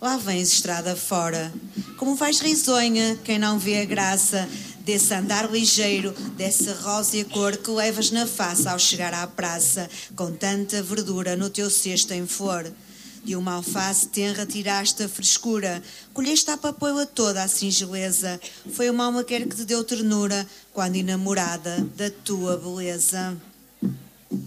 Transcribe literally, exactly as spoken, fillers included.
lá vens estrada fora. Como vais risonha, quem não vê a graça desse andar ligeiro, dessa rósea cor que levas na face ao chegar à praça, com tanta verdura no teu cesto em flor. De uma alface tenra tiraste a frescura, colheste a papoila toda a singeleza. Foi uma alma quer que te deu ternura, quando enamorada da tua beleza.